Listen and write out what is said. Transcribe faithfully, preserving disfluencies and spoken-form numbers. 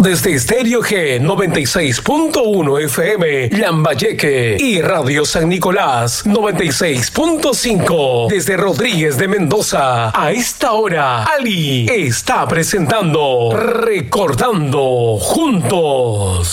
Desde Estéreo G noventa y seis punto uno F M, Lambayeque, y Radio San Nicolás noventa y seis punto cinco. Desde Rodríguez de Mendoza, a esta hora, Ali está presentando Recordando Juntos.